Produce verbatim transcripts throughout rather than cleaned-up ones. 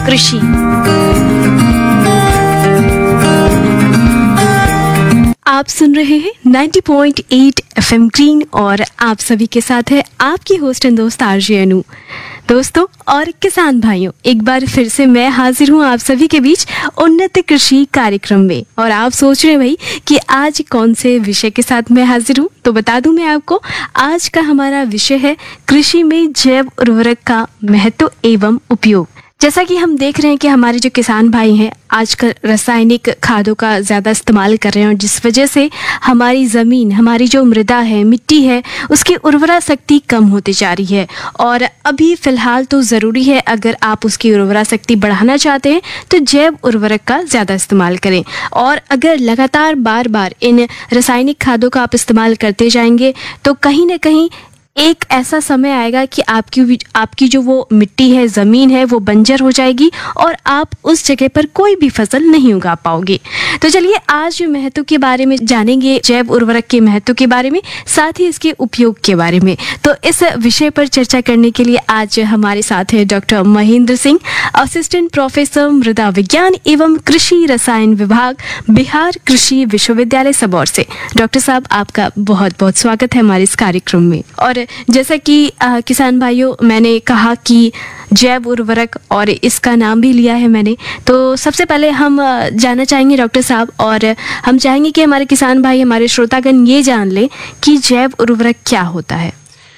कृषि। आप सुन रहे हैं नब्बे पॉइंट आठ एफएम ग्रीन और आप सभी के साथ है आपकी होस्ट एंड दोस्त आरजे अनु। दोस्तों और किसान भाइयों, एक बार फिर से मैं हाजिर हूँ आप सभी के बीच उन्नत कृषि कार्यक्रम में। और आप सोच रहे भाई कि आज कौन से विषय के साथ मैं हाजिर हूँ, तो बता दूं मैं आपको, आज का हमारा विषय है कृषि में जैव उर्वरक का महत्व एवं उपयोग। जैसा कि हम देख रहे हैं कि हमारे जो किसान भाई हैं आजकल रासायनिक खादों का ज़्यादा इस्तेमाल कर रहे हैं और जिस वजह से हमारी ज़मीन, हमारी जो मृदा है, मिट्टी है, उसकी उर्वरा शक्ति कम होती जा रही है। और अभी फ़िलहाल तो ज़रूरी है, अगर आप उसकी उर्वरा शक्ति बढ़ाना चाहते हैं तो जैव उर्वरक का ज़्यादा इस्तेमाल करें। और अगर लगातार बार बार इन रासायनिक खादों का आप इस्तेमाल करते जाएंगे तो कहीं ना कहीं एक ऐसा समय आएगा कि आपकी आपकी जो वो मिट्टी है, ज़मीन है, वो बंजर हो जाएगी और आप उस जगह पर कोई भी फसल नहीं उगा पाओगे। तो चलिए आज महत्व के बारे में जानेंगे, जैव उर्वरक के महत्व के बारे में, साथ ही इसके उपयोग के बारे में। तो इस विषय पर चर्चा करने के लिए आज हमारे साथ है doctor Mahendra Singh, assistant professor मृदा विज्ञान एवं कृषि रसायन विभाग, बिहार कृषि विश्वविद्यालय सबौर से। डॉक्टर साहब, आपका बहुत बहुत स्वागत है हमारे इस कार्यक्रम में। और जैसा कि आ, किसान भाइयों, मैंने कहा कि जैव उर्वरक और इसका नाम भी लिया है मैंने, तो सबसे पहले हम जानना चाहेंगे डॉक्टर साहब, और हम चाहेंगे कि हमारे किसान भाई, हमारे श्रोतागण ये जान लें कि जैव उर्वरक क्या होता है।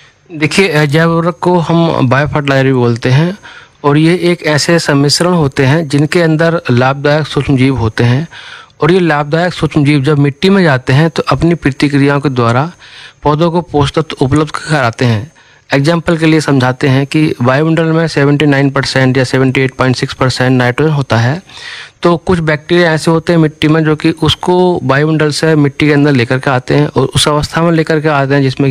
देखिए, जैव उर्वरक को हम बायो फर्टिलाइजर भी बोलते हैं और ये एक ऐसे सम्मिश्रण होते हैं जिनके अंदर लाभदायक सूक्ष्मजीव होते हैं। और ये लाभदायक सूक्ष्मजीव जब मिट्टी में जाते हैं तो अपनी प्रतिक्रियाओं के द्वारा पौधों को पोषक तत्व उपलब्ध कराते हैं। एग्जाम्पल के लिए समझाते हैं कि वायुमंडल में उन्यासी परसेंट या अठहत्तर पॉइंट छह परसेंट नाइट्रोजन होता है, तो कुछ बैक्टीरिया ऐसे होते हैं मिट्टी में जो कि उसको वायुमंडल से मिट्टी के अंदर लेकर के आते हैं और उस अवस्था में लेकर के आते हैं जिसमें